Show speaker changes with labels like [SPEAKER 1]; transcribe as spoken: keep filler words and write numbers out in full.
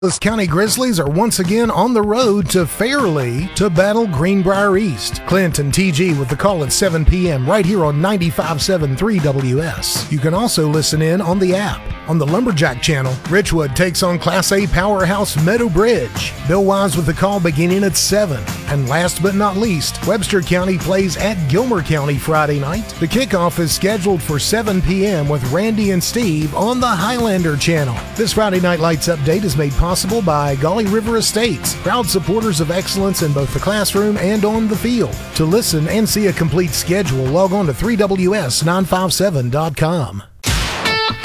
[SPEAKER 1] The County Grizzlies are once again on the road to Fairleigh to battle Greenbrier East. Clint and T G with the call at seven p.m. right here on ninety-five point seven point three W S. You can also listen in on the app. On the Lumberjack channel, Richwood takes on Class A powerhouse Meadow Bridge. Bill Wise with the call beginning at seven. And last but not least, Webster County plays at Gilmer County Friday night. The kickoff is scheduled for seven p.m. with Randy and Steve on the Highlander channel. This Friday Night Lights update is made possible by Gauley River Estates, proud supporters of excellence in both the classroom and on the field. To listen and see a complete schedule, log on to three W S nine five seven dot com.